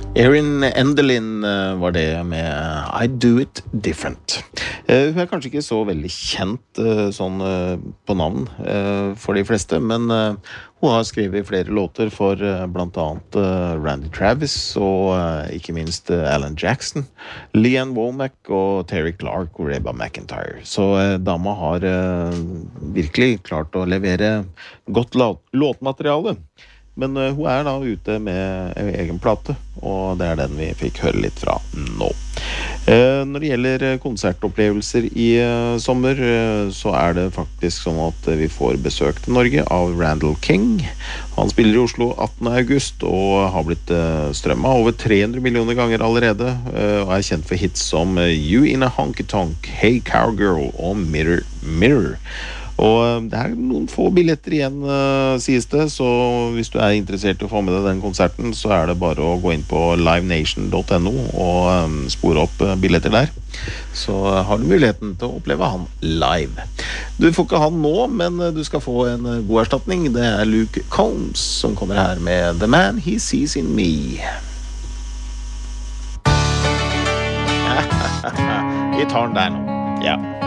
Erin Endelin var det med I Do It Different. Hun kanskje ikke så veldig kjent sånn på navn for de fleste, men hun har skrevet flere låter for blant annet Randy Travis og ikke minst Alan Jackson, Leanne Womack og Terry Clark og Reba McEntire. Så dama har virkelig klart å levere godt låtmateriale. Men hun da ute med egen plate, og det den vi fikk høre litt fra nå. Når det gjelder konsertopplevelser i sommer, så det faktisk sånn at vi får besøk til Norge av Randall King. Han spiller i Oslo 18. august og har blitt strømmet over 300 millioner ganger allerede, og kjent for hits som You in a Honky Tonk, Hey Cowgirl og Mirror Mirror. Og det noen få billetter igjen, sies det, så hvis du interessert i å få med deg den konserten, så det bare å gå inn på livenation.no og spore opp billetter der. Så har du muligheten til å oppleve han live. Du får ikke han nå, men du skal få en god erstatning. Det Luke Combs som kommer her med The Man He Sees in Me. Gitaren der nå, ja.